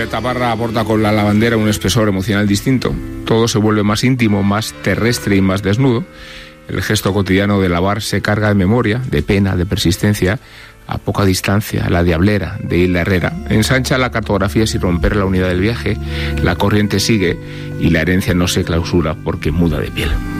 Violeta Parra aporta con la lavandera un espesor emocional distinto. Todo se vuelve más íntimo, más terrestre y más desnudo. El gesto cotidiano de lavar se carga de memoria, de pena, de persistencia. A poca distancia, la diablera de Hilda Herrera ensancha la cartografía sin romper la unidad del viaje. La corriente sigue y la herencia no se clausura porque muda de piel.